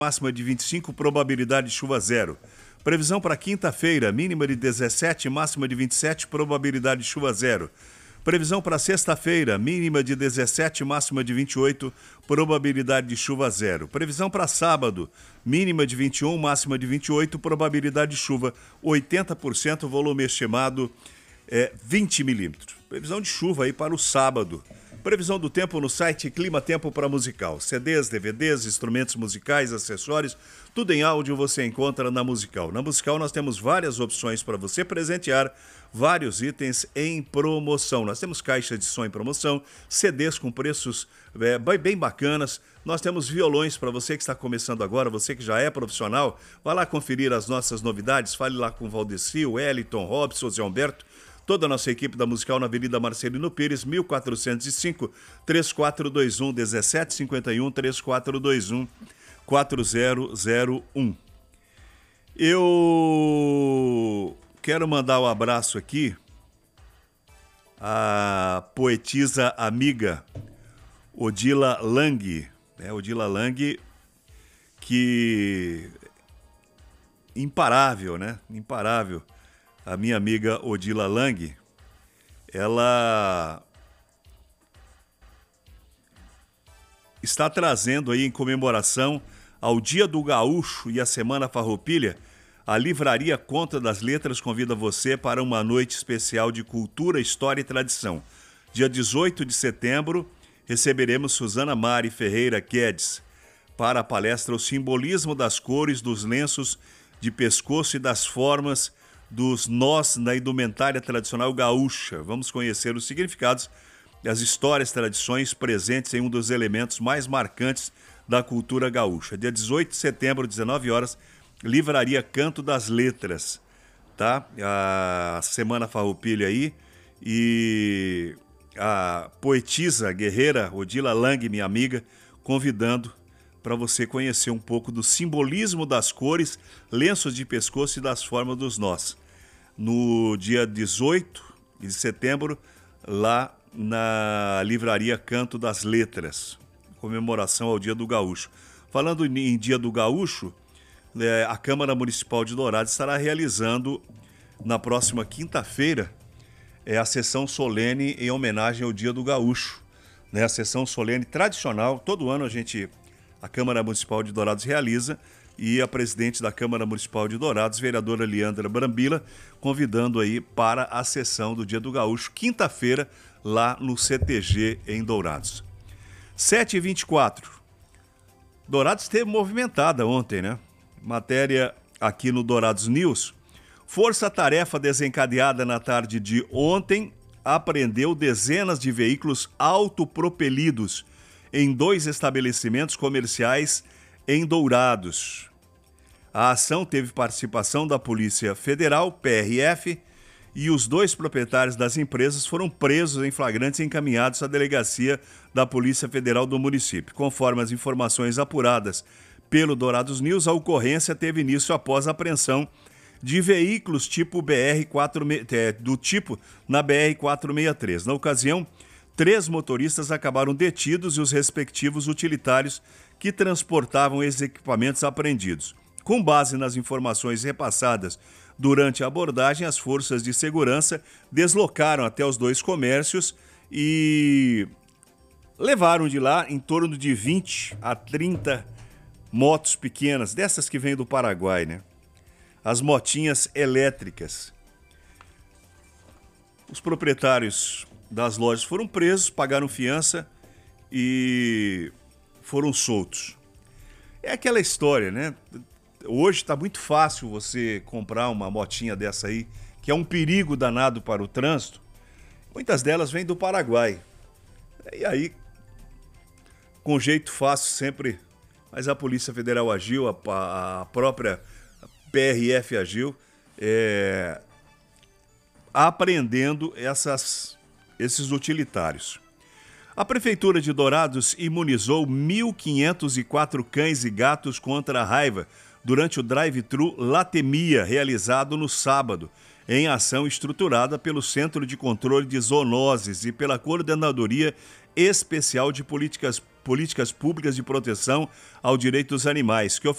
máxima de 25, probabilidade de chuva zero. Previsão para quinta-feira, mínima de 17, máxima de 27, probabilidade de chuva zero. Previsão para sexta-feira, mínima de 17, máxima de 28, probabilidade de chuva zero. Previsão para sábado, mínima de 21, máxima de 28, probabilidade de chuva 80%, volume estimado 20 milímetros. Previsão de chuva aí para o sábado. Previsão do tempo no site Clima Tempo para Musical. CDs, DVDs, instrumentos musicais, acessórios, tudo em áudio você encontra na Musical. Na Musical nós temos várias opções para você presentear, vários itens em promoção. Nós temos caixas de som em promoção, CDs com preços bem bacanas. Nós temos violões para você que está começando agora, você que já é profissional. Vá lá conferir as nossas novidades, fale lá com o Valdeci, o Wellington, Robson, Zé Humberto. Toda a nossa equipe da Musical na Avenida Marcelino Pires, 1405, 3421 1751, 3421 4001. Eu quero mandar um abraço aqui à poetisa amiga Odila Lang, Odila Lang, que imparável, Imparável. A minha amiga Odila Lang, ela está trazendo aí em comemoração ao Dia do Gaúcho e a Semana Farroupilha, a Livraria Conta das Letras convida você para uma noite especial de cultura, história e tradição. Dia 18 de setembro, receberemos Suzana Mari Ferreira Guedes para a palestra O Simbolismo das Cores, dos Lenços de Pescoço e das Formas dos nós na indumentária tradicional gaúcha. Vamos conhecer os significados e as histórias, tradições presentes em um dos elementos mais marcantes da cultura gaúcha. Dia 18 de setembro, 19 horas, Livraria Canto das Letras, tá? A Semana Farroupilha aí, e a poetisa guerreira Odila Lang, minha amiga, convidando para você conhecer um pouco do simbolismo das cores, lenços de pescoço e das formas dos nós. No dia 18 de setembro, lá na Livraria Canto das Letras, comemoração ao Dia do Gaúcho. Falando em Dia do Gaúcho, a Câmara Municipal de Dourados estará realizando, na próxima quinta-feira, a sessão solene em homenagem ao Dia do Gaúcho. A sessão solene tradicional, todo ano a Câmara Municipal de Dourados realiza, e a presidente da Câmara Municipal de Dourados, vereadora Leandra Brambila, convidando aí para a sessão do Dia do Gaúcho, quinta-feira, lá no CTG em Dourados. 7h24. Dourados esteve movimentada ontem, Matéria aqui no Dourados News. Força-tarefa desencadeada na tarde de ontem apreendeu dezenas de veículos autopropelidos em 2 estabelecimentos comerciais em Dourados. A ação teve participação da Polícia Federal, PRF, e os 2 proprietários das empresas foram presos em flagrantes e encaminhados à delegacia da Polícia Federal do município. Conforme as informações apuradas pelo Dourados News, a ocorrência teve início após a apreensão de veículos do tipo na BR-463. Na ocasião, 3 motoristas acabaram detidos e os respectivos utilitários que transportavam esses equipamentos apreendidos. Com base nas informações repassadas durante a abordagem, as forças de segurança deslocaram até os 2 comércios e levaram de lá em torno de 20 a 30 motos pequenas, dessas que vêm do Paraguai, As motinhas elétricas. Os proprietários das lojas foram presos, pagaram fiança e foram soltos. É aquela história, Hoje está muito fácil você comprar uma motinha dessa aí, que é um perigo danado para o trânsito. Muitas delas vêm do Paraguai. E aí, com jeito fácil sempre, mas a Polícia Federal agiu, a própria PRF agiu, apreendendo esses utilitários. A Prefeitura de Dourados imunizou 1.504 cães e gatos contra a raiva durante o drive-thru Latemia, realizado no sábado, em ação estruturada pelo Centro de Controle de Zoonoses e pela Coordenadoria Especial de Políticas políticas públicas de proteção ao direito dos animais, que